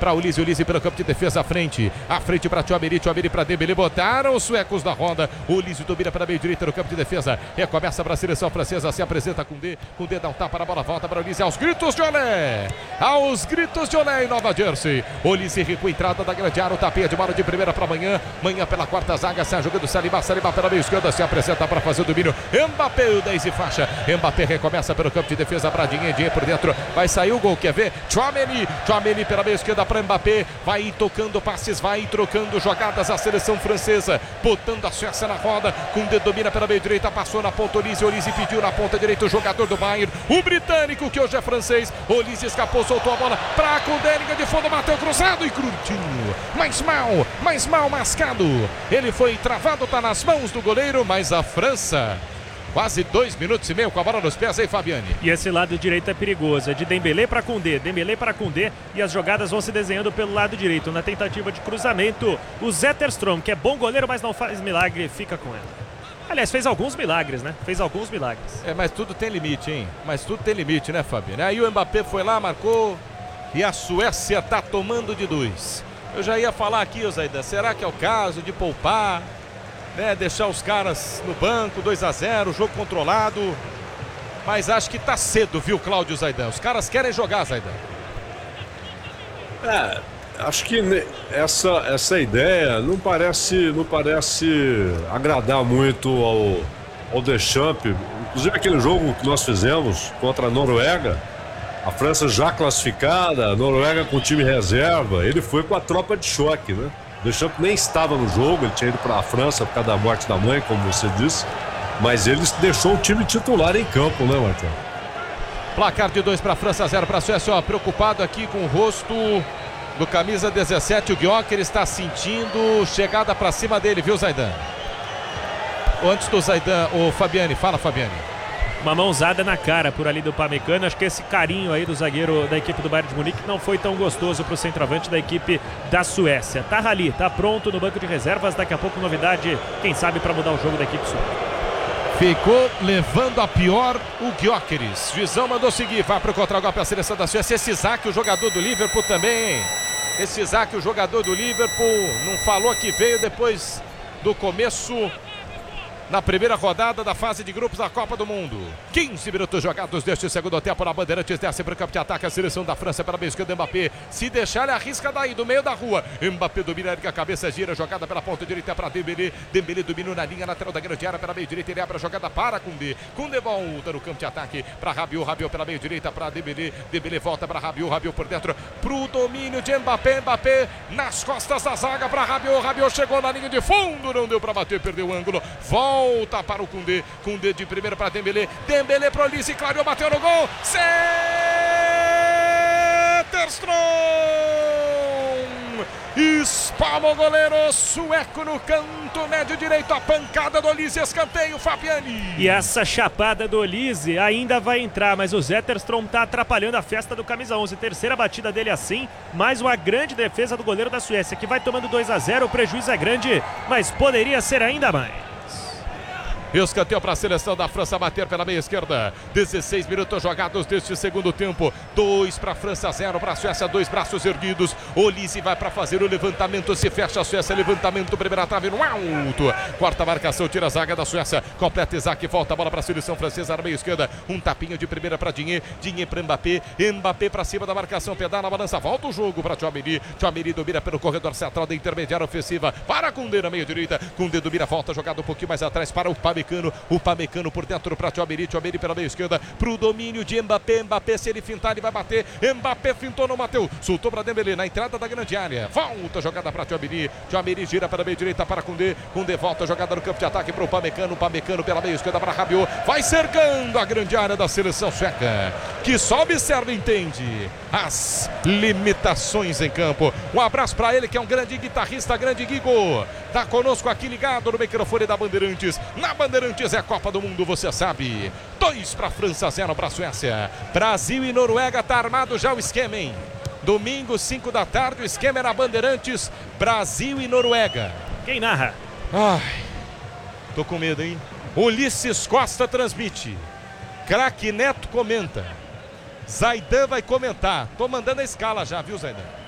para Olise, Olise pelo campo de defesa à frente para Tchouaméni, Tchouaméni para Dembélé, botaram os suecos da roda. Olise domina para meio direita no campo de defesa, recomeça para a seleção francesa, se apresenta com Koundé dá um tapa na bola, volta para Olise, aos gritos de olé em Nova Jersey. Olise recua entrada da grande área, o tapinha de bola de primeira para Manhã pela quarta zaga, sai jogando Saliba pela meio esquerda, se apresenta para fazer o domínio. Mbappé, o 10 e faixa. Mbappé recomeça pelo campo de defesa para Dinhe por dentro, vai sair o gol, quer ver? Tchouaméni pela meio esquerda para Mbappé, vai tocando passes, vai trocando jogadas a seleção francesa, botando a Suécia na roda. Koundé domina pela meio direita, passou na ponta Olise pediu na ponta direita o jogador do Bayern, o britânico que hoje é francês. Olise escapou, soltou a bola para Koundé, linha de fundo, bateu cruzado e curtinho, mais mal mascado. Ele foi travado, tá nas mãos do goleiro, mas a França quase 2 minutos e meio com a bola nos pés aí, Fabiane. E esse lado direito é perigoso, é de Dembélé para Koundé, e as jogadas vão se desenhando pelo lado direito. Na tentativa de cruzamento, o Zetterstrom, que é bom goleiro, mas não faz milagre, fica com ela. Aliás, fez alguns milagres, né? Mas tudo tem limite, hein? Né, Fabiane? Aí o Mbappé foi lá, marcou, e a Suécia tá tomando de 2. Eu já ia falar aqui, Zaidan, será que é o caso de poupar, né, deixar os caras no banco, 2-0, jogo controlado? Mas acho que tá cedo, viu, Cláudio Zaidan? Os caras querem jogar, Zaidan. Acho que essa ideia não parece agradar muito ao Deschamps. Inclusive aquele jogo que nós fizemos contra a Noruega, a França já classificada, a Noruega com o time reserva, ele foi com a tropa de choque, né? O Deschamps nem estava no jogo, ele tinha ido para a França por causa da morte da mãe, como você disse, mas ele deixou o time titular em campo, né, Marcelo? Placar de 2 para a França, 0 para a Suécia. Ó, preocupado aqui com o rosto do camisa 17, o Gyökeres está sentindo chegada para cima dele, viu, Zaidan? Antes do Zaidan, o Fabiane, fala, Fabiane. Uma mãozada na cara por ali do Upamecano. Acho que esse carinho aí do zagueiro da equipe do Bayern de Munique não foi tão gostoso para o centroavante da equipe da Suécia. Tá ali, tá pronto no banco de reservas. Daqui a pouco novidade, quem sabe, para mudar o jogo da equipe sueca. Ficou levando a pior o Gyökeres. Juizão mandou seguir, vai para o contra-golpe a seleção da Suécia. Esse Isaac, o jogador do Liverpool também. Esse Isaac, o jogador do Liverpool, não falou que veio depois do começo na primeira rodada da fase de grupos da Copa do Mundo. 15 minutos jogados deste segundo tempo na Bandeirantes, desce para o campo de ataque a seleção da França pela meia esquerda. Mbappé, se deixar ele arrisca daí, do meio da rua. Mbappé domina, ergue a cabeça, gira, jogada pela ponta direita para Dembélé. Dembélé dominou na linha lateral da grande área pela meia direita, ele abre a jogada para Koundé. Koundé volta no campo de ataque para Rabiot, Rabiot pela meia direita para Dembélé. Dembélé volta para Rabiot, Rabiot por dentro pro domínio de Mbappé. Mbappé nas costas da zaga para Rabiot. Rabiot chegou na linha de fundo, não deu para bater, perdeu o ângulo. Volta para o Koundé, Koundé de primeira para Dembélé, Dembélé para Olise, clareou, bateu no gol, Zetterstrom espalma o goleiro sueco no canto médio direito, a pancada do Olise, escanteio, Fabiani. E essa chapada do Olise ainda vai entrar, mas o Zetterstrom tá atrapalhando a festa do camisa 11, terceira batida dele assim, mais uma grande defesa do goleiro da Suécia, que vai tomando 2-0, o prejuízo é grande, mas poderia ser ainda mais. Escanteio para a seleção da França bater pela meia esquerda. 16 minutos jogados deste segundo tempo. 2 para a França, 0 para a Suécia. 2 braços erguidos. Olise vai para fazer o levantamento. Se fecha a Suécia. Levantamento, primeira trave no alto. Quarta marcação, tira a zaga da Suécia. Completa Isaac, volta a bola para a seleção francesa na meia esquerda. Um tapinho de primeira para Dinhe. Dinhe para Mbappé. Mbappé para cima da marcação. Pedala na balança. Volta o jogo para Tchouaméni. Tchouaméni domina pelo corredor central da intermediária ofensiva. Para Koundé na meia direita. Koundé domina, volta jogada um pouquinho mais atrás para o Upamecano por dentro para Tchouaméni pela meia esquerda, pro domínio de Mbappé. Mbappé, se ele fintar, ele vai bater. Mbappé fintou, não bateu. Soltou para Dembélé na entrada da grande área. Volta a jogada para Tchouaméni. Tchouaméni gira para a meia direita para Koundé. Koundé volta a jogada no campo de ataque para o Upamecano. Upamecano pela meia esquerda para Rabiot. Vai cercando a grande área da seleção sueca, que só observa e entende as limitações em campo. Um abraço para ele, que é um grande guitarrista, grande Guigo. Tá conosco aqui ligado no microfone da Bandeirantes. Na Bandeirantes é a Copa do Mundo, você sabe. 2 para a França, 0 para a Suécia. Brasil e Noruega, tá armado já o esquema, hein? Domingo, 5 da tarde, o esquema é na Bandeirantes. Brasil e Noruega. Quem narra? Ai, tô com medo, hein? Ulisses Costa transmite. Craque Neto comenta. Zaidan vai comentar. Tô mandando a escala já, viu, Zaidan?